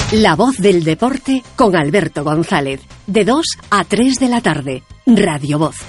La voz del deporte con Alberto González, de 2 a 3 de la tarde, Radio Voz.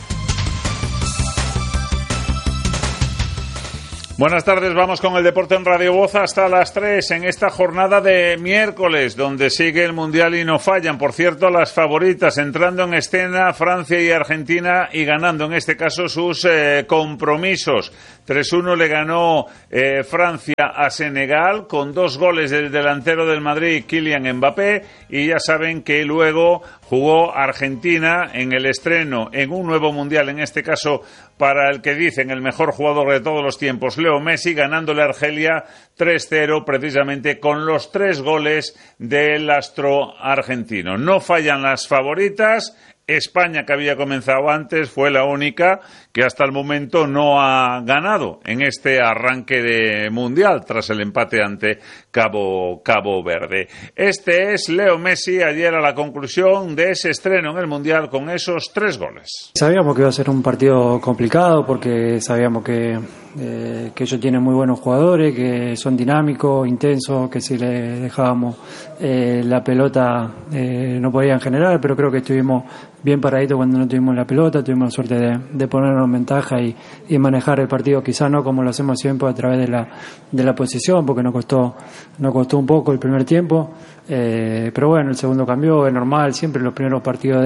Buenas tardes, vamos con el deporte en Radio Voz hasta las 3 en esta jornada de miércoles, donde sigue el Mundial y no fallan. Por cierto, las favoritas entrando en escena, Francia y Argentina, y ganando en este caso sus compromisos. 3-1 le ganó Francia a Senegal con 2 goles del delantero del Madrid, Kylian Mbappé, y ya saben que luego jugó Argentina en el estreno en un nuevo Mundial, en este caso para el que dicen el mejor jugador de todos los tiempos, Leo Messi, ganándole a Argelia 3-0, precisamente con los 3 goles del astro argentino. No fallan las favoritas. España, que había comenzado antes, fue la única que hasta el momento no ha ganado en este arranque de Mundial tras el empate ante Cabo Verde. Este es Leo Messi ayer a la conclusión de ese estreno en el Mundial con esos 3 goles. Sabíamos que iba a ser un partido complicado porque sabíamos que ellos tienen muy buenos jugadores, que son dinámicos, intensos, que si le dejábamos la pelota no podían generar, pero creo que estuvimos bien paraditos cuando no tuvimos la pelota, tuvimos la suerte de ponernos en ventaja y manejar el partido, quizá no como lo hacemos siempre a través de la posesión, porque nos costó un poco el primer tiempo, pero bueno, el segundo cambió, es normal, siempre los primeros partidos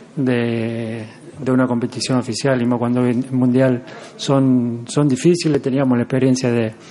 de una competición oficial, y más cuando el Mundial son difíciles. Teníamos la experiencia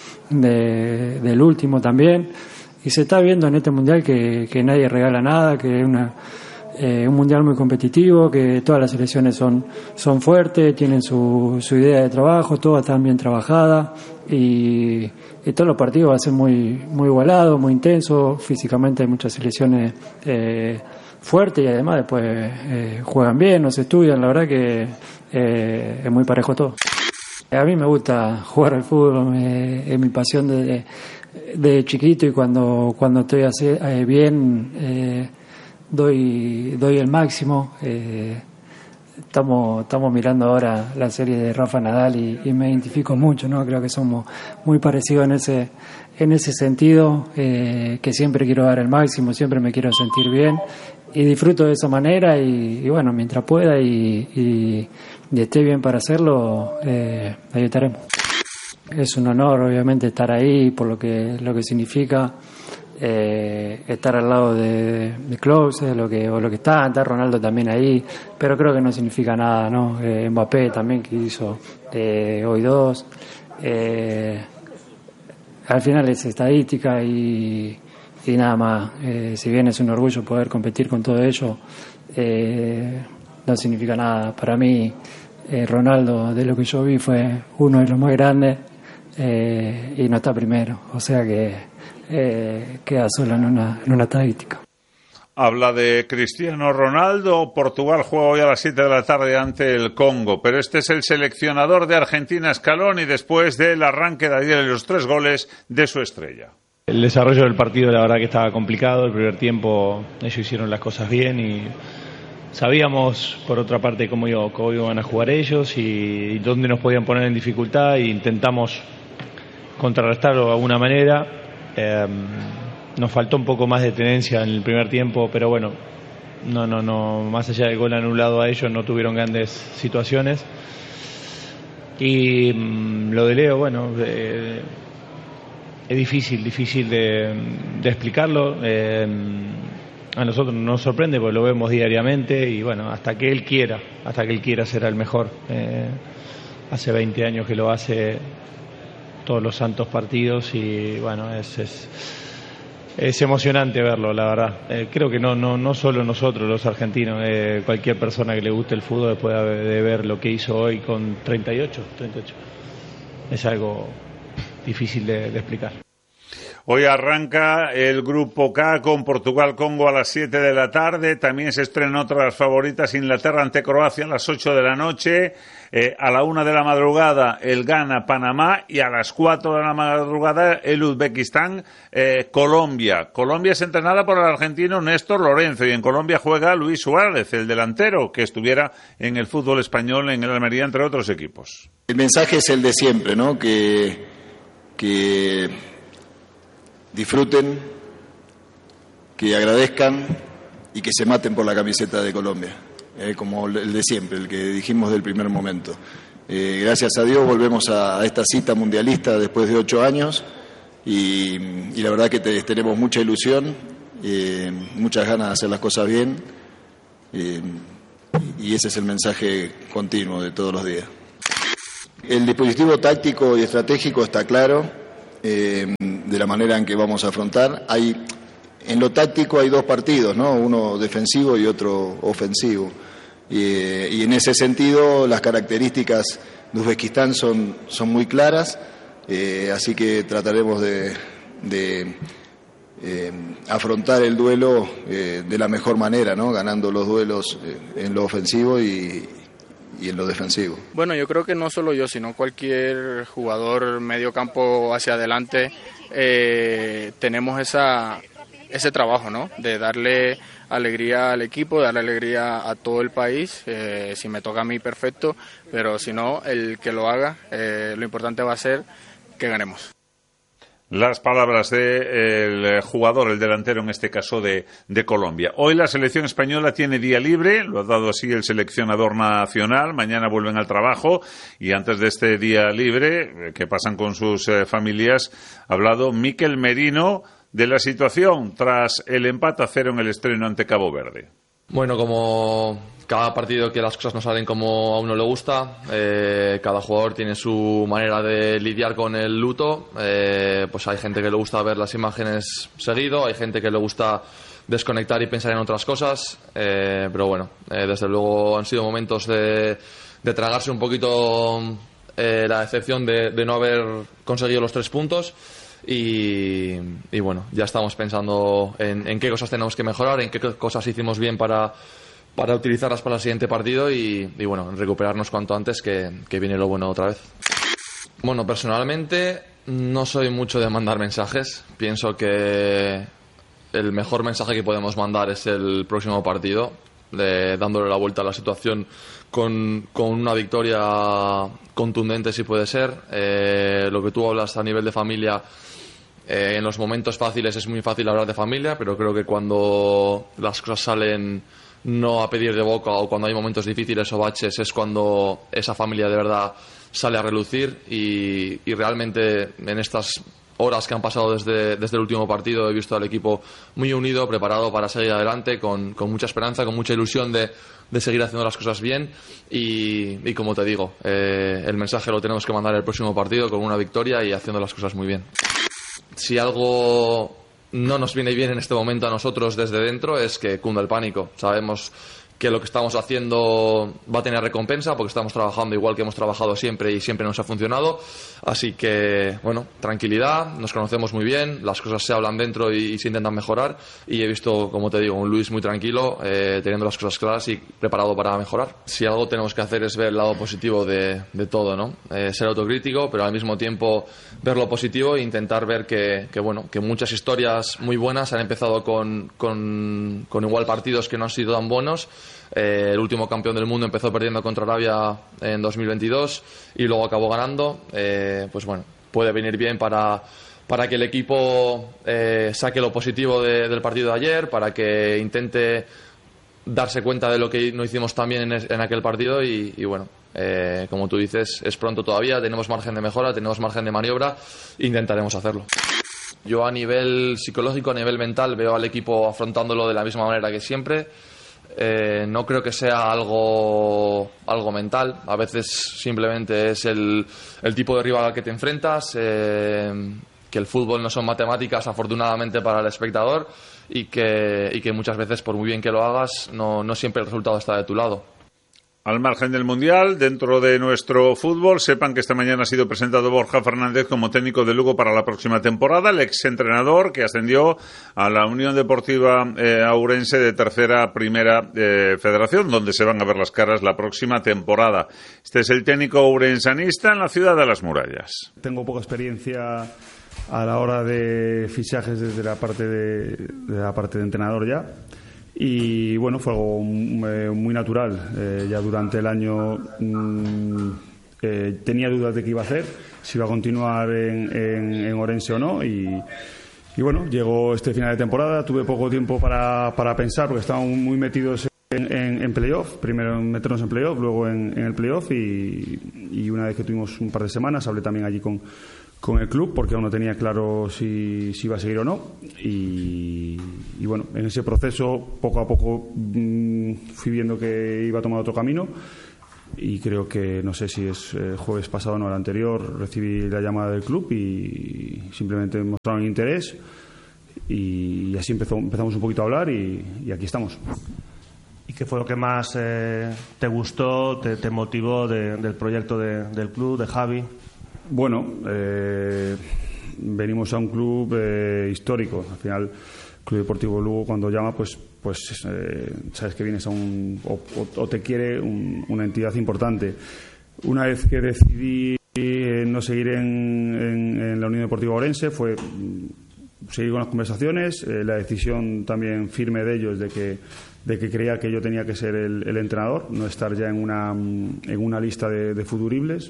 del último también, y se está viendo en este Mundial que nadie regala nada, que es un Mundial muy competitivo, que todas las selecciones son fuertes, tienen su idea de trabajo, todas están bien trabajadas, y todos los partidos van a ser muy, muy igualados, muy intensos. Físicamente hay muchas selecciones fuertes, y además después juegan bien, nos estudian. La verdad que es muy parejo todo. A mí me gusta jugar al fútbol, es mi pasión de chiquito, y cuando estoy así, bien, doy el máximo. Estamos mirando ahora la serie de Rafa Nadal y me identifico mucho, ¿no? Creo que somos muy parecidos en ese sentido, que siempre quiero dar el máximo, siempre me quiero sentir bien y disfruto de esa manera, y bueno, mientras pueda y esté bien para hacerlo, ahí estaremos. Es un honor, obviamente, estar ahí por lo que significa estar al lado de Klose, lo que está Ronaldo también ahí, pero creo que no significa nada, ¿no? Mbappé también, que hizo hoy 2. Al final es estadística y nada más. Si bien es un orgullo poder competir con todo ello, no significa nada. Para mí, Ronaldo, de lo que yo vi, fue uno de los más grandes, y no está primero, o sea que queda solo en una estadística. Habla de Cristiano Ronaldo. Portugal juega hoy a las 7 de la tarde ante el Congo, pero este es el seleccionador de Argentina, Scaloni, después del arranque de ayer y los 3 goles de su estrella. El desarrollo del partido, la verdad que estaba complicado. El primer tiempo ellos hicieron las cosas bien y sabíamos, por otra parte, cómo iban a jugar ellos y dónde nos podían poner en dificultad, e intentamos contrarrestarlo de alguna manera. Nos faltó un poco más de tenencia en el primer tiempo, pero bueno, no, más allá del gol anulado a ellos, no tuvieron grandes situaciones. Y lo de Leo, bueno, es difícil de explicarlo. A nosotros nos sorprende porque lo vemos diariamente, y bueno, hasta que él quiera será el mejor. Hace 20 años que lo hace todos los santos partidos, y bueno, es emocionante verlo, la verdad. Creo que no solo nosotros los argentinos, cualquier persona que le guste el fútbol, después de ver lo que hizo hoy con 38, es algo difícil de explicar. Hoy arranca el Grupo K con Portugal-Congo a las 7 de la tarde. También se estrenan otras favoritas, Inglaterra ante Croacia a las 8 de la noche. A la 1 de la madrugada el Ghana-Panamá, y a las 4 de la madrugada el Uzbekistán-Colombia. Colombia es entrenada por el argentino Néstor Lorenzo, y en Colombia juega Luis Suárez, el delantero que estuviera en el fútbol español, en el Almería, entre otros equipos. El mensaje es el de siempre, ¿no? Que disfruten, que agradezcan y que se maten por la camiseta de Colombia, como el de siempre, el que dijimos del primer momento. Gracias a Dios volvemos a esta cita mundialista después de 8 años y la verdad que tenemos mucha ilusión, muchas ganas de hacer las cosas bien y ese es el mensaje continuo de todos los días. El dispositivo táctico y estratégico está claro de la manera en que vamos a afrontar. En lo táctico hay 2 partidos, ¿no? Uno defensivo y otro ofensivo. Y en ese sentido las características de Uzbekistán son muy claras, así que trataremos de afrontar el duelo de la mejor manera, ¿no? Ganando los duelos en lo ofensivo y en lo defensivo. Bueno, yo creo que no solo yo, sino cualquier jugador medio campo hacia adelante tenemos ese trabajo, ¿no? De darle alegría al equipo, darle alegría a todo el país. Si me toca a mí, perfecto, pero si no, el que lo haga, lo importante va a ser que ganemos. Las palabras del jugador, el delantero en este caso de Colombia. Hoy la selección española tiene día libre, lo ha dado así el seleccionador nacional, mañana vuelven al trabajo y antes de este día libre, que pasan con sus familias, ha hablado Mikel Merino de la situación tras el empate a 0 en el estreno ante Cabo Verde. Bueno, como cada partido que las cosas no salen como a uno le gusta, cada jugador tiene su manera de lidiar con el luto. Pues hay gente que le gusta ver las imágenes seguido, hay gente que le gusta desconectar y pensar en otras cosas, pero bueno, desde luego han sido momentos de tragarse un poquito la decepción de no haber conseguido los 3 puntos. Y bueno, ya estamos pensando en qué cosas tenemos que mejorar, en qué cosas hicimos bien para utilizarlas para el siguiente partido y bueno, recuperarnos cuanto antes que viene lo bueno otra vez. Bueno, personalmente no soy mucho de mandar mensajes. Pienso que el mejor mensaje que podemos mandar es el próximo partido, dándole la vuelta a la situación con una victoria contundente si puede ser. Lo que tú hablas a nivel de familia, en los momentos fáciles es muy fácil hablar de familia, pero creo que cuando las cosas salen no a pedir de boca o cuando hay momentos difíciles o baches es cuando esa familia de verdad sale a relucir y realmente en estas horas que han pasado desde el último partido he visto al equipo muy unido, preparado para seguir adelante, con mucha esperanza, con mucha ilusión de seguir haciendo las cosas bien y como te digo, el mensaje lo tenemos que mandar el próximo partido con una victoria y haciendo las cosas muy bien. Si algo no nos viene bien en este momento a nosotros desde dentro es que cunda el pánico. Sabemos que lo que estamos haciendo va a tener recompensa porque estamos trabajando igual que hemos trabajado siempre y siempre nos ha funcionado, así que bueno, tranquilidad, nos conocemos muy bien, las cosas se hablan dentro y se intentan mejorar y he visto, como te digo, un Luis muy tranquilo, teniendo las cosas claras y preparado para mejorar. Si algo tenemos que hacer es ver el lado positivo de todo, ¿no? Ser autocrítico, pero al mismo tiempo ver lo positivo e intentar ver que bueno, que muchas historias muy buenas han empezado con igual partidos que no han sido tan buenos. El último campeón del mundo empezó perdiendo contra Arabia en 2022 y luego acabó ganando. Pues bueno, puede venir bien para que el equipo saque lo positivo del partido de ayer, para que intente darse cuenta de lo que no hicimos tan bien en aquel partido y bueno, como tú dices, es pronto todavía, tenemos margen de mejora, tenemos margen de maniobra, intentaremos hacerlo. Yo a nivel psicológico, a nivel mental, veo al equipo afrontándolo de la misma manera que siempre. No creo que sea algo mental, a veces simplemente es el tipo de rival al que te enfrentas, que el fútbol no son matemáticas afortunadamente para el espectador y que muchas veces por muy bien que lo hagas no siempre el resultado está de tu lado. Al margen del Mundial, dentro de nuestro fútbol, sepan que esta mañana ha sido presentado Borja Fernández como técnico de Lugo para la próxima temporada, el exentrenador que ascendió a la Unión Deportiva Ourense de Primera Federación, donde se van a ver las caras la próxima temporada. Este es el técnico ourensanista en la ciudad de las murallas. Tengo poca experiencia a la hora de fichajes desde la parte de entrenador ya. Y bueno, fue algo muy natural. Ya durante el año tenía dudas de qué iba a hacer, si iba a continuar en Ourense o no, y bueno, llegó este final de temporada, tuve poco tiempo para pensar porque estábamos muy metidos en playoff, primero en meternos en playoff, luego en el playoff y una vez que tuvimos un par de semanas hablé también allí con el club porque aún no tenía claro si iba a seguir o no y bueno, en ese proceso poco a poco fui viendo que iba a tomar otro camino y creo que, no sé si es jueves pasado o no, el anterior, recibí la llamada del club y simplemente mostraron interés y así empezamos un poquito a hablar y aquí estamos. ¿Y qué fue lo que más te gustó, te motivó del proyecto del club, de Javi? Bueno, venimos a un club histórico. Al final, Club Deportivo Lugo, cuando llama, pues sabes que vienes a o te quiere una entidad importante. Una vez que decidí no seguir en la Unión Deportiva Orense, fue seguir con las conversaciones. La decisión también firme de ellos de que creía que yo tenía que ser el entrenador, no estar ya en una lista de futuribles.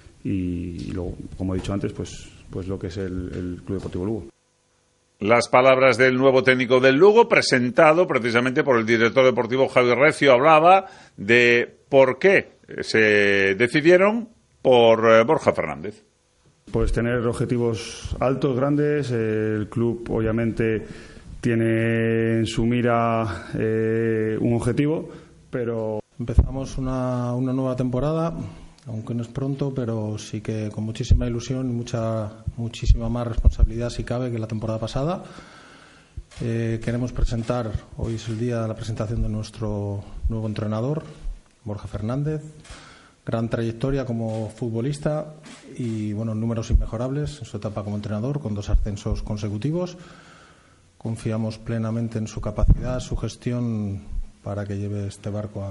Y luego, como he dicho antes, pues lo que es el Club Deportivo Lugo. Las palabras del nuevo técnico del Lugo, presentado precisamente por el director deportivo Javi Recio, hablaba de por qué se decidieron por Borja Fernández. Pues tener objetivos altos, grandes. El club obviamente tiene en su mira un objetivo, pero empezamos una nueva temporada, aunque no es pronto, pero sí que con muchísima ilusión y muchísima más responsabilidad si cabe que la temporada pasada. Queremos presentar, hoy es el día de la presentación de nuestro nuevo entrenador, Borja Fernández. Gran trayectoria como futbolista y bueno, números inmejorables en su etapa como entrenador, con 2 ascensos consecutivos. Confiamos plenamente en su capacidad, su gestión para que lleve este barco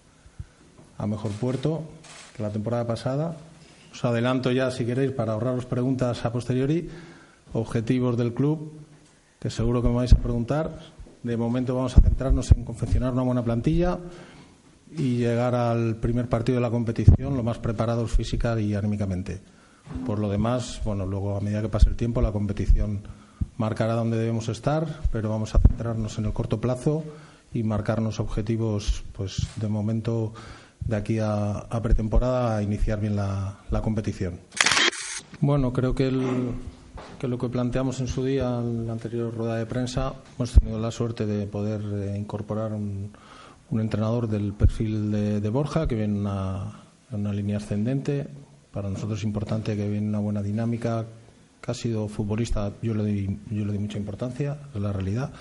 a mejor puerto que la temporada pasada. Os adelanto ya, si queréis, para ahorraros preguntas a posteriori, objetivos del club, que seguro que me vais a preguntar. De momento vamos a centrarnos en confeccionar una buena plantilla y llegar al primer partido de la competición lo más preparados física y anímicamente. Por lo demás, bueno, luego a medida que pase el tiempo la competición marcará dónde debemos estar, pero vamos a centrarnos en el corto plazo y marcarnos objetivos, pues de momento, de aquí a pretemporada, a iniciar bien la competición. Bueno, creo que lo que planteamos en su día, en la anterior rueda de prensa, hemos tenido la suerte de poder incorporar un entrenador del perfil de Borja, que viene en una línea ascendente. Para nosotros es importante que viene una buena dinámica, que ha sido futbolista, yo le di mucha importancia, es la realidad.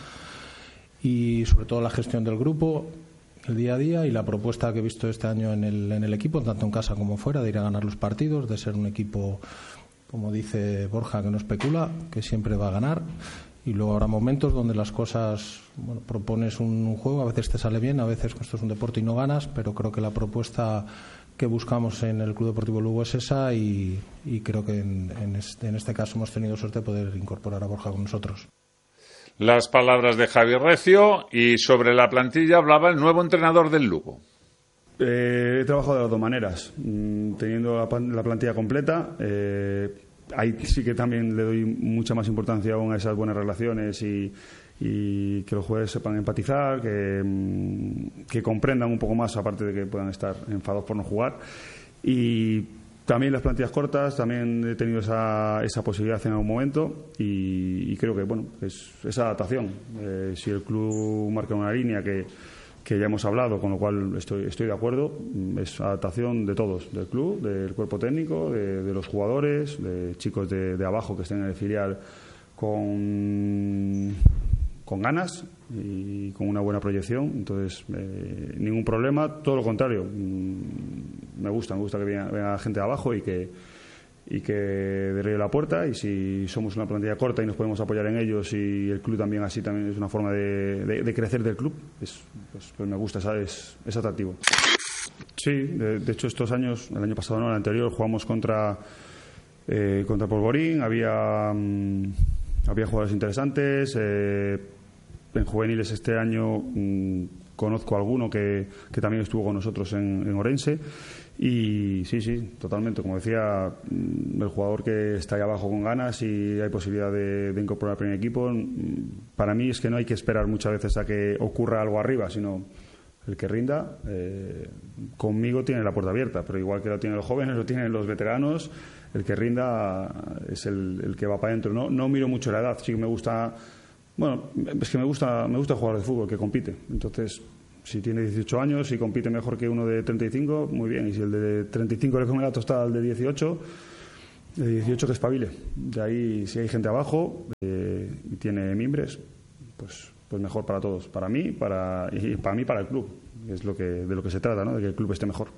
Y sobre todo la gestión del grupo, el día a día y la propuesta que he visto este año en el equipo, tanto en casa como fuera, de ir a ganar los partidos, de ser un equipo, como dice Borja, que no especula, que siempre va a ganar. Y luego habrá momentos donde las cosas, bueno, propones un juego, a veces te sale bien, a veces esto es un deporte y no ganas, pero creo que la propuesta que buscamos en el Club Deportivo Lugo es esa y creo que en este caso hemos tenido suerte de poder incorporar a Borja con nosotros. Las palabras de Javi Recio, y sobre la plantilla hablaba el nuevo entrenador del Lugo. He trabajado de las 2 maneras, teniendo la plantilla completa. Ahí sí que también le doy mucha más importancia aún a esas buenas relaciones y que los jugadores sepan empatizar, que comprendan un poco más, aparte de que puedan estar enfadados por no jugar. Y también las plantillas cortas, también he tenido esa posibilidad en algún momento y creo que bueno, es adaptación. Si el club marca una línea que ya hemos hablado, con lo cual estoy de acuerdo, es adaptación de todos, del club, del cuerpo técnico, de los jugadores, de chicos de abajo que estén en el filial con ganas y con una buena proyección. Entonces, ningún problema, todo lo contrario. Me gusta que venga gente de abajo y que derribe la puerta, y si somos una plantilla corta y nos podemos apoyar en ellos, y el club también así, también es una forma de crecer del club, pues me gusta, ¿sabes? Es atractivo. Sí, de hecho estos años, el año pasado no, el anterior, jugamos contra Polvorín, había jugadores interesantes. En juveniles este año conozco a alguno que también estuvo con nosotros en Orense, Y sí, totalmente. Como decía, el jugador que está ahí abajo con ganas y hay posibilidad de incorporar al primer equipo, para mí es que no hay que esperar muchas veces a que ocurra algo arriba, sino el que rinda, conmigo tiene la puerta abierta, pero igual que lo tienen los jóvenes, lo tienen los veteranos, el que rinda es el que va para adentro. No miro mucho la edad, sí que me gusta, es que me gusta jugar de fútbol, que compite. Entonces, si tiene 18 años y compite mejor que uno de 35, muy bien. Y si el de 35 le come la tostada al de 18 que espabile. De ahí, si hay gente abajo y tiene mimbres, pues mejor para todos. Para mí, para el club. Es de lo que se trata, ¿no? De que el club esté mejor.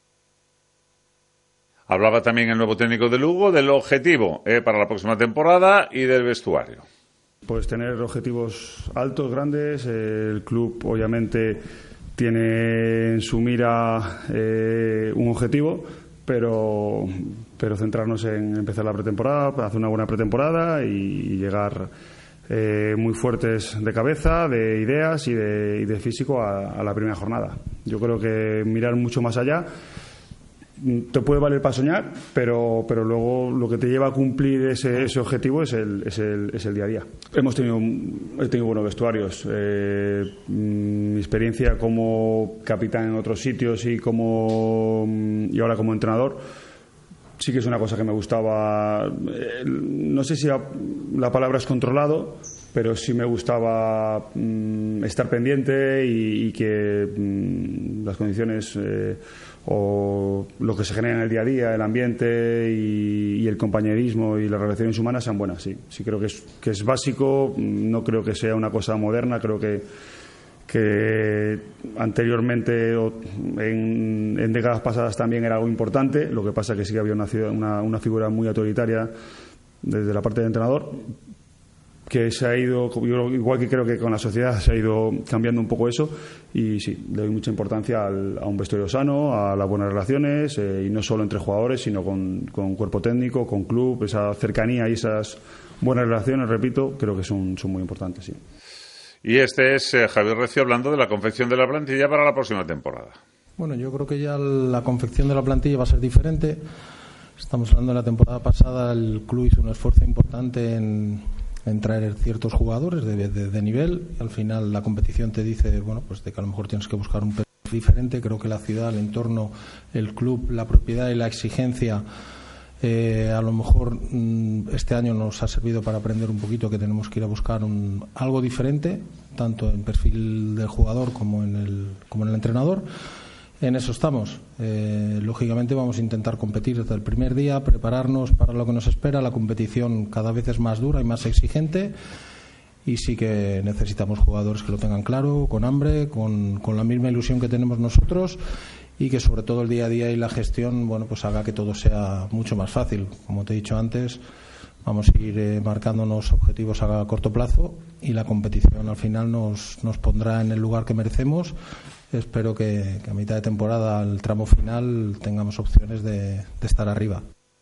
Hablaba también el nuevo técnico de Lugo del objetivo para la próxima temporada y del vestuario. Pues tener objetivos altos, grandes. El club obviamente tiene en su mira un objetivo, pero centrarnos en empezar la pretemporada, hacer una buena pretemporada y llegar muy fuertes de cabeza, de ideas y de físico a la primera jornada. Yo creo que mirar mucho más allá te puede valer para soñar, pero luego lo que te lleva a cumplir ese objetivo es el día a día. He tenido buenos vestuarios. Mi experiencia como capitán en otros sitios y ahora como entrenador sí que es una cosa que me gustaba. No sé si la palabra es controlado, pero sí me gustaba estar pendiente y que las condiciones o lo que se genera en el día a día, el ambiente y el compañerismo y las relaciones humanas sean buenas. Sí creo que es básico. No creo que sea una cosa moderna. Creo que anteriormente o en décadas pasadas también era algo importante. Lo que pasa es que sí que había una figura muy autoritaria desde la parte del entrenador, que se ha ido, igual que creo que con la sociedad se ha ido cambiando un poco eso, y sí, le doy mucha importancia a un vestuario sano, a las buenas relaciones, y no solo entre jugadores, sino con cuerpo técnico, con club. Esa cercanía y esas buenas relaciones, repito, creo que son muy importantes, sí. Y este es Javier Recio hablando de la confección de la plantilla para la próxima temporada. Bueno, yo creo que ya la confección de la plantilla va a ser diferente. Estamos hablando de la temporada pasada, el club hizo un esfuerzo importante en traer ciertos jugadores de nivel. Al final la competición te dice, pues de que a lo mejor tienes que buscar un perfil diferente. Creo que la ciudad, el entorno, el club, la propiedad y la exigencia a lo mejor este año nos ha servido para aprender un poquito que tenemos que ir a buscar algo diferente, tanto en perfil del jugador como en el entrenador. En eso estamos. Lógicamente vamos a intentar competir desde el primer día, prepararnos para lo que nos espera. La competición cada vez es más dura y más exigente, y sí que necesitamos jugadores que lo tengan claro, con hambre, con la misma ilusión que tenemos nosotros, y que sobre todo el día a día y la gestión pues haga que todo sea mucho más fácil. Como te he dicho antes, vamos a ir marcándonos objetivos a corto plazo, y la competición al final nos pondrá en el lugar que merecemos. Espero que a mitad de temporada, al tramo final, tengamos opciones de estar arriba.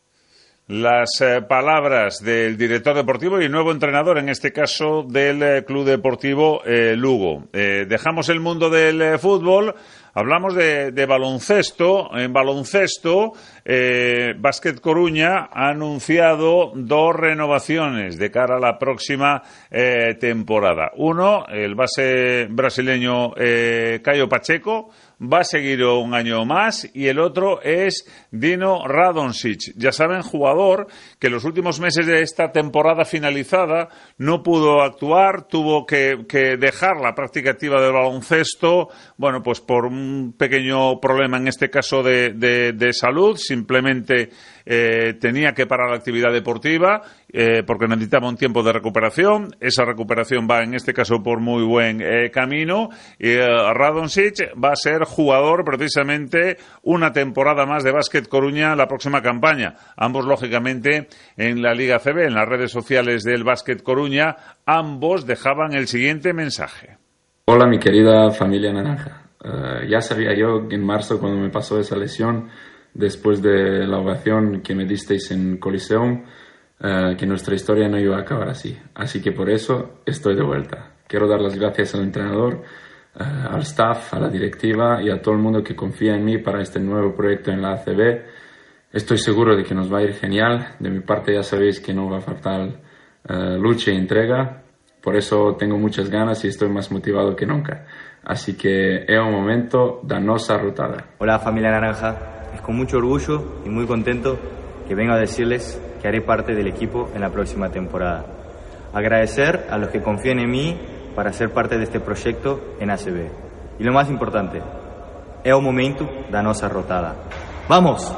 Las palabras del director deportivo y nuevo entrenador, en este caso del Club Deportivo Lugo. Dejamos el mundo del fútbol, hablamos de baloncesto. En baloncesto, Básquet Coruña ha anunciado 2 renovaciones de cara a la próxima temporada. Uno, el base brasileño Caio Pacheco, va a seguir un año más, y el otro es Dino Radonjic. Ya saben, jugador que los últimos meses de esta temporada finalizada no pudo actuar, tuvo que dejar la práctica activa del baloncesto, pues por un pequeño problema, en este caso de salud. Simplemente tenía que parar la actividad deportiva porque necesitaba un tiempo de recuperación. Esa recuperación va, en este caso, por muy buen camino, y Radonjic va a ser jugador precisamente una temporada más de Básquet Coruña la próxima campaña. Ambos, lógicamente, en la Liga ACB, en las redes sociales del Básquet Coruña, ambos dejaban el siguiente mensaje. Hola, mi querida familia naranja. Ya sabía yo en marzo, cuando me pasó esa lesión, después de la ovación que me disteis en Coliseum, que nuestra historia no iba a acabar así. Así que por eso estoy de vuelta. Quiero dar las gracias al entrenador al staff, a la directiva y a todo el mundo que confía en mí para este nuevo proyecto en la ACB. Estoy seguro de que nos va a ir genial. De mi parte ya sabéis que no va a faltar lucha y entrega. Por eso tengo muchas ganas y estoy más motivado que nunca. Así que es un momento da nosa rotada. Hola familia naranja, es con mucho orgullo y muy contento que vengo a decirles que haré parte del equipo en la próxima temporada. Agradecer a los que confían en mí para ser parte de este proyecto en ACB. Y lo más importante, es un momento da nosa rotada. ¡Vamos!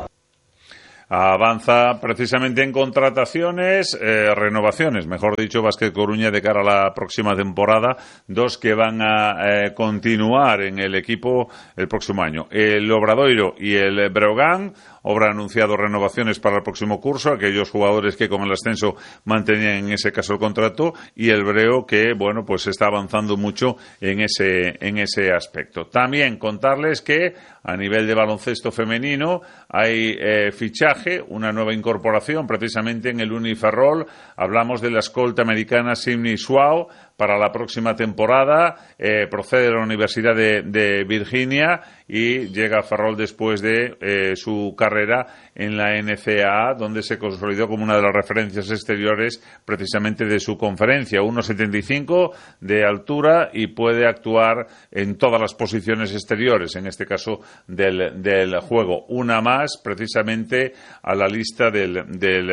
Avanza precisamente en contrataciones, renovaciones, mejor dicho, Básquet Coruña de cara a la próxima temporada, 2 que van a continuar en el equipo el próximo año. El Obradoiro y el Breogán. Obra anunciado renovaciones para el próximo curso, aquellos jugadores que con el ascenso mantenían en ese caso el contrato, y el Breo que, bueno, pues está avanzando mucho en ese aspecto. También contarles que a nivel de baloncesto femenino hay fichaje, una nueva incorporación precisamente en el Uniferrol. Hablamos de la escolta americana Sydney Swao para la próxima temporada, procede de la Universidad de Virginia y llega a Ferrol después de su carrera en la NCAA, donde se consolidó como una de las referencias exteriores precisamente de su conferencia, 1,75 de altura y puede actuar en todas las posiciones exteriores, en este caso del juego. Una más precisamente a la lista del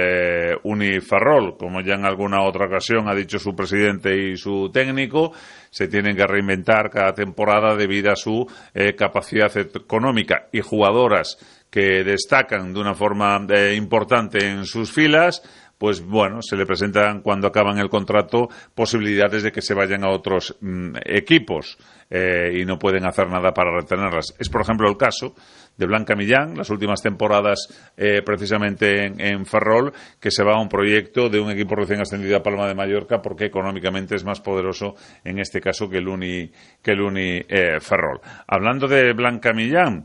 Uniferrol, como ya en alguna otra ocasión ha dicho su presidente y su técnico, se tienen que reinventar cada temporada debido a su capacidad económica, y jugadoras que destacan de una forma importante en sus filas, pues bueno, se le presentan cuando acaban el contrato posibilidades de que se vayan a otros equipos y no pueden hacer nada para retenerlas. Es, por ejemplo, el caso de Blanca Millán, las últimas temporadas precisamente en Ferrol, que se va a un proyecto de un equipo recién ascendido a Palma de Mallorca porque económicamente es más poderoso en este caso que el Uni Ferrol. Hablando de Blanca Millán,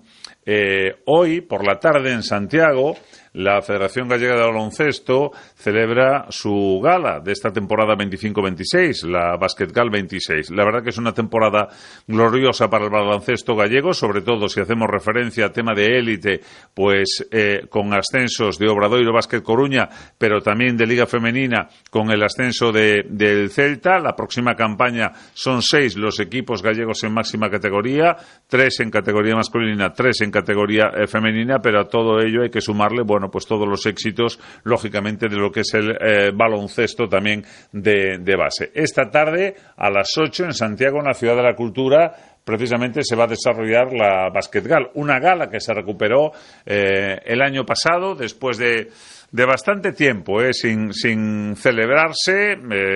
hoy por la tarde en Santiago la Federación Gallega de Baloncesto celebra su gala de esta temporada 25-26, la Basketgal 26. La verdad que es una temporada gloriosa para el baloncesto gallego, sobre todo si hacemos referencia a tema de élite, pues con ascensos de Obradoiro, Básquet Coruña, pero también de Liga Femenina con el ascenso del Celta. La próxima campaña son 6 los equipos gallegos en máxima categoría, 3 en categoría masculina, 3 en categoría femenina, pero a todo ello hay que sumarle, bueno, pues todos los éxitos, lógicamente, de lo que es el baloncesto también de base. Esta tarde, a las 8, en Santiago, en la Ciudad de la Cultura, precisamente se va a desarrollar la Basketgal, una gala que se recuperó el año pasado, después de bastante tiempo sin celebrarse.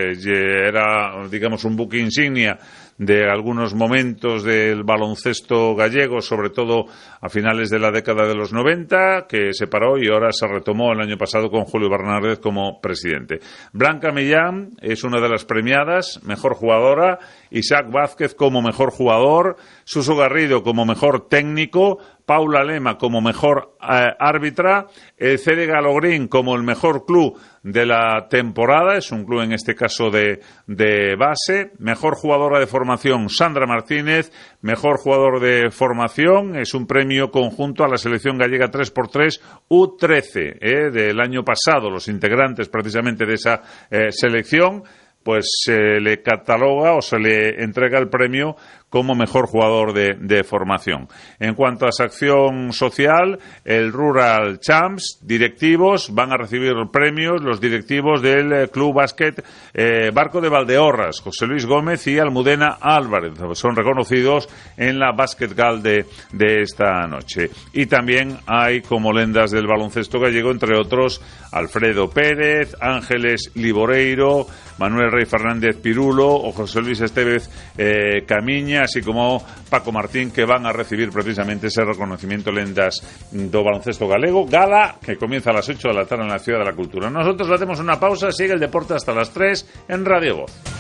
Era, digamos, un buque insignia de algunos momentos del baloncesto gallego, sobre todo a finales de la década de los 90, que se paró y ahora se retomó el año pasado con Julio Bernardez como presidente. Blanca Millán es una de las premiadas, mejor jugadora, Isaac Vázquez como mejor jugador, Suso Garrido como mejor técnico, Paula Lema como mejor árbitra, el CD Galogrín como el mejor club de la temporada, es un club en este caso de base, mejor jugadora de formación Sandra Martínez, mejor jugador de formación, es un premio conjunto a la selección gallega 3x3 U13 del año pasado, los integrantes precisamente de esa selección, pues se le cataloga o se le entrega el premio como mejor jugador de formación. En cuanto a sección social, el Rural Champs, directivos, van a recibir premios los directivos del Club Básquet Barco de Valdeorras, José Luis Gómez y Almudena Álvarez. Son reconocidos en la Basketgal de esta noche. Y también hay como lendas del baloncesto gallego, entre otros, Alfredo Pérez, Ángeles Liboreiro, Manuel Rey Fernández Pirulo o José Luis Estevez Camiña, así como Paco Martín, que van a recibir precisamente ese reconocimiento lendas do baloncesto galego. Gala que comienza a las 8 de la tarde en la Ciudad de la Cultura. Nosotros hacemos una pausa, sigue el deporte hasta las 3 en Radio Voz.